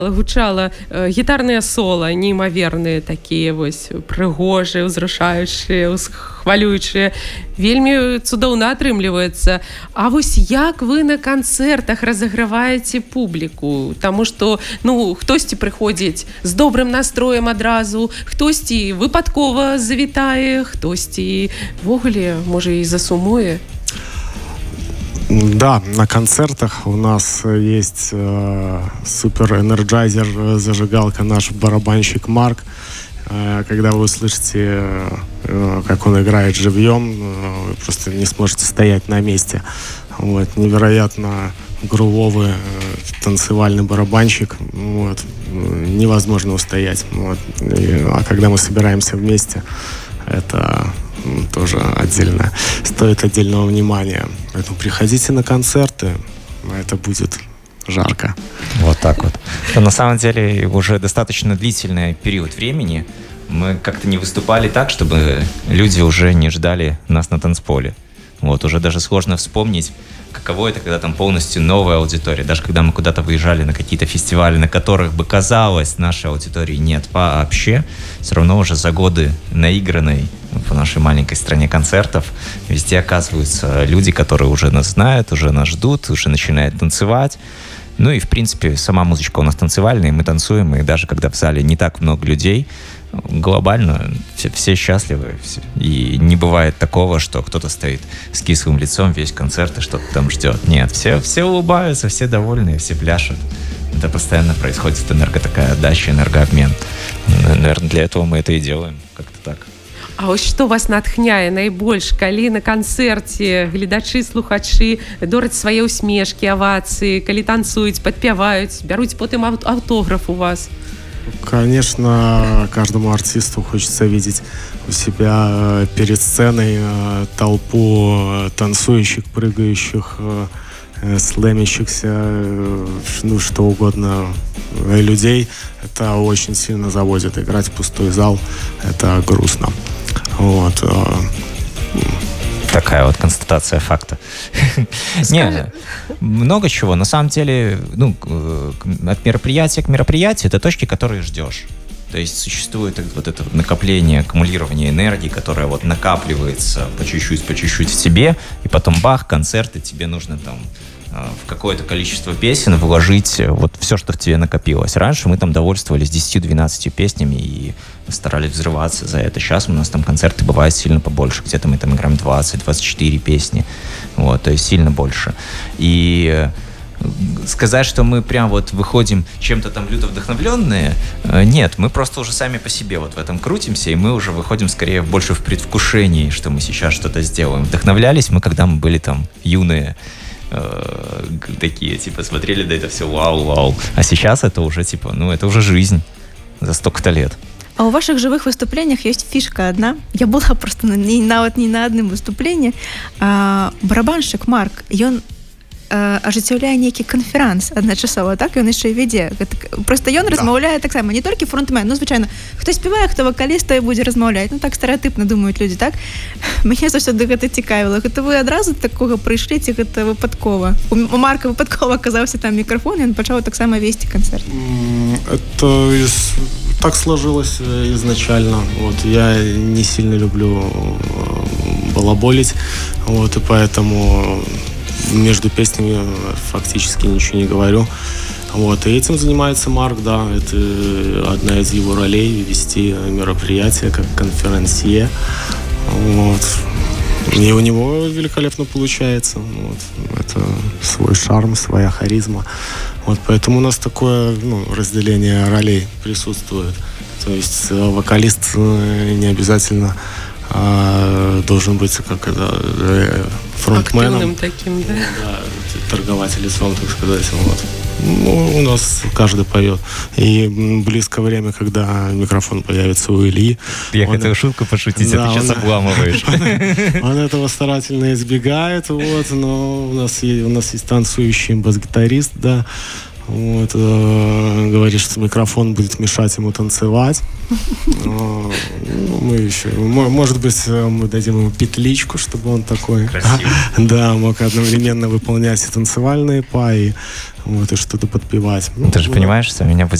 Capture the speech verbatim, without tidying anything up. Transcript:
гучала гітарныя сола неймаверныя, такія вось прыгожыя, ўзрушаючыя, хвалюючыя, вельмі цудоўна атрымліваецца. А вось як вы на канцэртах разаграваеце публіку? Таму што, ну, хтосьці прыходзіць з добрым настроем адразу, хтосьці выпадкова завітае, хтосьці ввогуле, можа, і засумуе. Да, на концертах у нас есть э, супер-энерджайзер, зажигалка, наш барабанщик Марк. Э, когда вы услышите, э, как он играет живьем, э, вы просто не сможете стоять на месте. Вот, невероятно грувовый э, танцевальный барабанщик. Вот, невозможно устоять. Вот. И, а когда мы собираемся вместе, это... тоже отдельно, стоит отдельного внимания. Поэтому приходите на концерты, это будет жарко. Вот так вот. Но на самом деле уже достаточно длительный период времени мы как-то не выступали так, чтобы люди уже не ждали нас на танцполе. Вот, уже даже сложно вспомнить, каково это, когда там полностью новая аудитория. Даже когда мы куда-то выезжали на какие-то фестивали, на которых бы, казалось, нашей аудитории нет вообще, все равно уже за годы наигранной в нашей маленькой стране концертов везде оказываются люди, которые уже нас знают, уже нас ждут, уже начинают танцевать. Ну и, в принципе, сама музычка у нас танцевальная, мы танцуем, и даже когда в зале не так много людей, глобально все, все счастливы. Все. И не бывает такого, что кто-то стоит с кислым лицом весь концерт и что-то там ждет. Нет, все, все улыбаются, все довольны, все пляшут. Это постоянно происходит энерго такая отдача, энергообмен. Наверное, для этого мы это и делаем. Как-то так. А ось што вас натхняе найбольш, калі на канцэрце гледачы, слухачы дораць свае усмешкі, авацыі, калі танцуюць, падпяваюць, бяруць потым аўтограф у вас? Конечно, каждому артисту хочется видеть у себя перед сценой толпу танцующих, прыгающих, слэмящихся, ну что угодно людей. Это очень сильно заводит. Играть в пустой зал — это грустно. Вот. Такая вот констатация факта. Не, много чего. На самом деле, ну, от мероприятия к мероприятию это точки, которые ждешь. То есть существует вот это накопление, аккумулирование энергии, которое вот накапливается по чуть-чуть, по чуть-чуть в тебе, и потом бах, концерт, и тебе нужно там в какое-то количество песен вложить вот все, что в тебе накопилось. Раньше мы там довольствовались десятью-двенадцатью песнями и старались взрываться за это. Сейчас у нас там концерты бывают сильно побольше. Где-то мы там играем двадцать-двадцать четыре песни. Вот, то есть сильно больше. И сказать, что мы прям вот выходим чем-то там люто вдохновленные, нет, мы просто уже сами по себе вот в этом крутимся, и мы уже выходим скорее больше в предвкушении, что мы сейчас что-то сделаем. Вдохновлялись мы, когда мы были там юные, такие, типа, смотрели, да это все вау-вау. А сейчас это уже, типа, ну, это уже жизнь за столько-то лет. А у ваших живых выступлениях есть фишка одна. Я была просто на, не, нават не на одном выступлении. А, барабанщик Марк, ён ажыццяўляе нейкі канферанс адначасова, так, ён яшчэ і вядзе. Проста ён да. размаўляе таксама не толькі фронтмен, ну, звычайна, хто спявае, хто вакаліст, той будзе размаўляць. Ну, так стэрэатыпна думаюць людзі, так? Мяне заўсёды гэта цікавіла. Гэта вы адразу такога прыйшлі, ці гэта выпадкова? У Марка выпадкова аказаўся там мікрафон, і ён пачаў таксама весці канцэрт. Это так сложилось изначально. Вот, я не сильно люблю балаболить, вот, и поэтому между песнями фактически ничего не говорю. Вот. И этим занимается Марк, да. Это одна из его ролей — вести мероприятие как конферансье. Вот. И у него великолепно получается. Вот. Это свой шарм, своя харизма. Вот. Поэтому у нас такое, ну, разделение ролей присутствует. То есть вокалист не обязательно а, должен быть как это фронтменом. Активным таким, да. Да, торговать лицом, так сказать. Вот. Ну, у нас каждый поет. И близко время, когда микрофон появится у Ильи. Я он... хотел шутку пошутить, да, а ты сейчас он... обламываешь. Он, он этого старательно избегает, вот, но у нас есть, у нас есть танцующий бас-гитарист, да. Вот, э, говорит, что микрофон будет мешать ему танцевать. Ну, мы еще, может быть, мы дадим ему петличку, чтобы он такой, да, мог одновременно выполнять и танцевальные па, и, вот, и что-то подпевать. Ты же понимаешь, что меня будет